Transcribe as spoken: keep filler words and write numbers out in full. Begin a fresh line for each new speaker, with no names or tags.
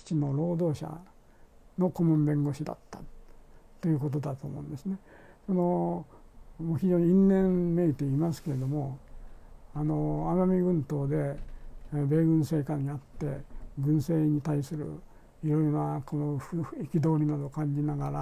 基地の労働者の顧問弁護士だったということだと思うんですね。そのもう非常に因縁めいていますけれども、あの奄美群島で米軍政下にあって軍政に対するいろいろなこの憤りなどを感じながら